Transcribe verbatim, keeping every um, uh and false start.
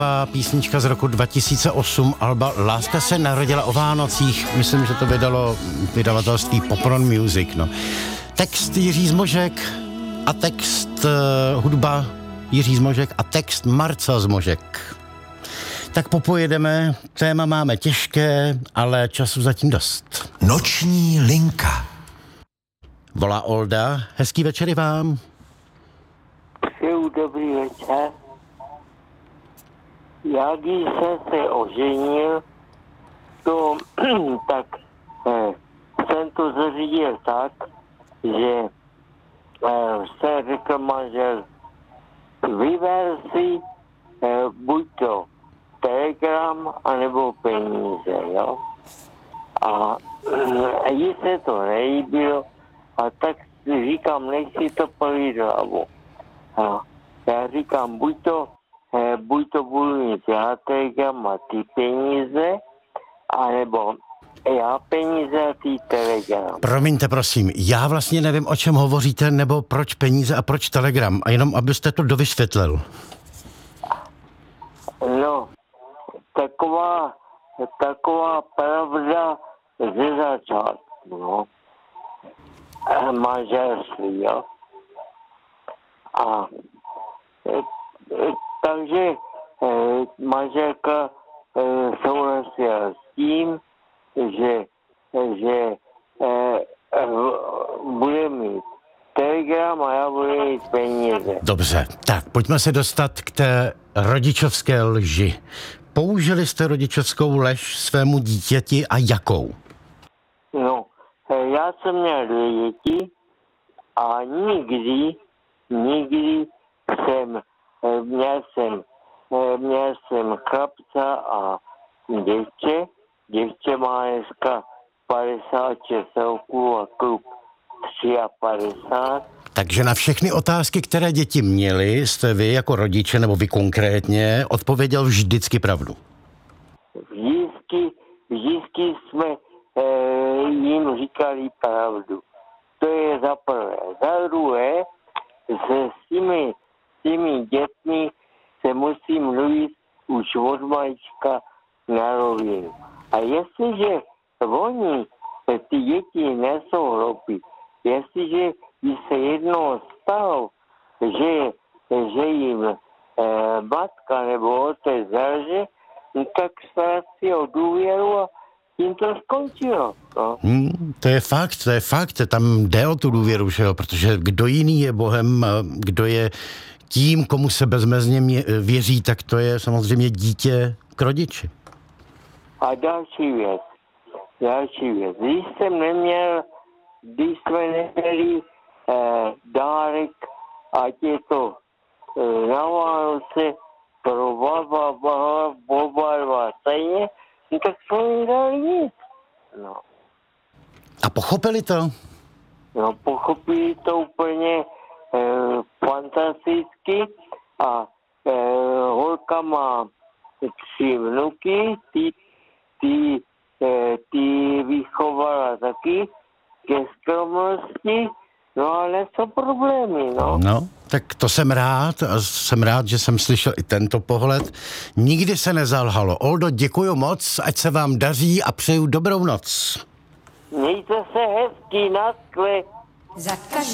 Písnička z roku dva tisíce osm, alba Láska se narodila o Vánocích. Myslím, že to vydalo vydavatelství Popron Music. No. Text Jiří Zmožek a text uh, hudba Jiří Zmožek a text Marcel Zmožek. Tak popojedeme, téma máme těžké, ale času zatím dost. Noční linka. Volá Olda, hezký večer i vám. Přeju dobrý večer. Já, když jsem se oženil, to tak eh, jsem to zařídil tak, že eh, jsem řekl manžel, vyber si eh, buď to telegram, anebo peníze, jo. A eh, jí se to nelíbilo, a tak říkám, nech si to polít hlavu. A já říkám, buď to Eh, buď to budu mít já telegram a ty peníze, anebo já peníze a ty telegram. Promiňte, prosím, já vlastně nevím, o čem hovoříte, nebo proč peníze a proč telegram, a jenom abyste to dovysvětlil. No, taková, taková pravda ze začátku, no. Manželství, jo. A takže eh, manželka eh, souhlasila s tím, že, že eh, eh, bude mít telegram a já budu mít peníze. Dobře, tak pojďme se dostat k té rodičovské lži. Použili jste rodičovskou lež svému dítěti a jakou? No, eh, já jsem měl dvě děti a nikdy, nikdy jsem Měl jsem, měl jsem chlapce a děvče. Děvče má dneska padesát šest roků a kluk padesát tři. Takže na všechny otázky, které děti měly, jste vy jako rodiče, nebo vy konkrétně, odpověděl vždycky pravdu. Vždycky, vždycky jsme e, jim říkali pravdu. To je za prvé. Za druhé, se s těmi těmi dětmi se musí mluvit už od malička na rovinu. A jestliže oni, ty děti nesou hloupí, jestliže by se jednou stalo, že, že jim eh, matka nebo otec zelže, no tak ztratí o důvěru a tím to skončilo. No. Hmm, to je fakt, to je fakt, tam jde o tu důvěru, že jo? Protože kdo jiný je Bohem, kdo je tím, komu se bezmezně věří, tak to je samozřejmě dítě k rodiči. A další věc, další věc. Když jsem neměl, když jsme neměli eh, dárek, ať je to eh, na Vánoce pro baba, baba, boba, dva stejně, no tak jsme nedali nic. No. A pochopili to? No, pochopili to úplně Eh, fantasticky a eh, holka má tři vnuky, ty, ty, eh, ty vychovala taky ke skromnosti, no ale jsou problémy, no. No, tak to jsem rád a jsem rád, že jsem slyšel i tento pohled. Nikdy se nezalhalo. Oldo, děkuju moc, ať se vám daří a přeju dobrou noc. Mějte se hezky, naschle. Za každý